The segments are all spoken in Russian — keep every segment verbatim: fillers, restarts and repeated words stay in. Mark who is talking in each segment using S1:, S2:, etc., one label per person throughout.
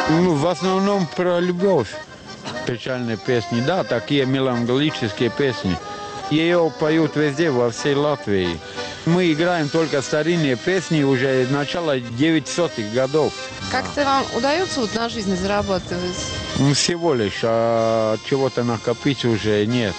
S1: Ну, в основном про любовь. Печальные песни, да, такие меланхолические песни. Ее поют везде, во всей Латвии. Мы играем только старинные песни уже с начала девятисотых годов.
S2: Как-то вам удается вот на жизнь зарабатывать?
S1: Всего лишь, а чего-то накопить уже нет.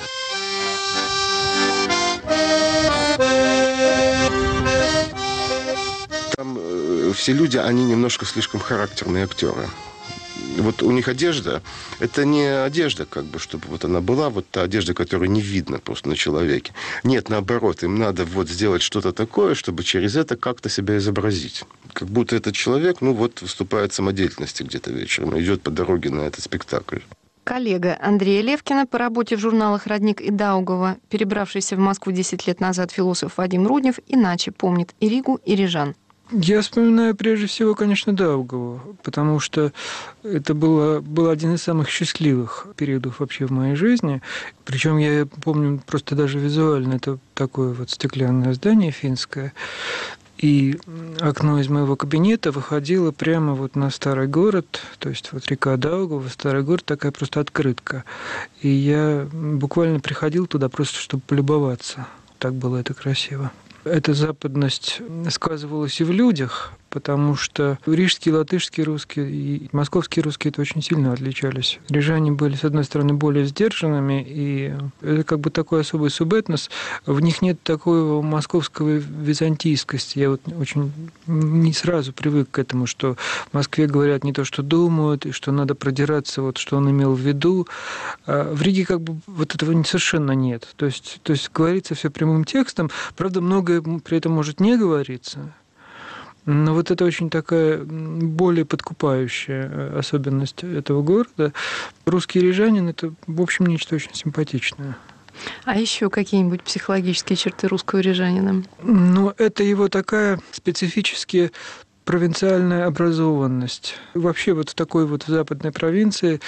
S3: Там э, все люди, они немножко слишком характерные актеры. Вот у них одежда, это не одежда, как бы, чтобы вот она была, вот та одежда, которую не видно просто на человеке. Нет, наоборот, им надо вот сделать что-то такое, чтобы через это как-то себя изобразить. Как будто этот человек, ну вот, выступает в самодеятельности где-то вечером, идет по дороге на этот спектакль.
S2: Коллега Андрея Левкина по работе в журналах «Родник» и «Даугава», перебравшийся в Москву десять лет назад философ Вадим Руднев, иначе помнит и Ригу, и Рижан.
S4: Я вспоминаю прежде всего, конечно, Даугаву, потому что это было, был один из самых счастливых периодов вообще в моей жизни. Причем я помню просто даже визуально, это такое вот стеклянное здание финское, и окно из моего кабинета выходило прямо вот на старый город, то есть вот река Даугава, старый город, такая просто открытка. И я буквально приходил туда просто, чтобы полюбоваться. Так было это красиво. Эта западность сказывалась и в людях, потому что рижские, латышские русские и московские русские это очень сильно отличались. Рижане были, с одной стороны, более сдержанными, и это как бы такой особый субэтнос. В них нет такой московской византийскости. Я вот очень не сразу привык к этому, что в Москве говорят не то, что думают, и что надо продираться, вот что он имел в виду. А в Риге как бы вот этого совершенно нет. То есть, то есть говорится все прямым текстом, правда, многое при этом может не говориться. Но вот это очень такая более подкупающая особенность этого города. Русский рижанин – это, в общем, нечто очень симпатичное.
S2: А еще какие-нибудь психологические черты русского рижанина?
S4: Ну, это его такая специфически провинциальная образованность. Вообще вот в такой вот в западной провинции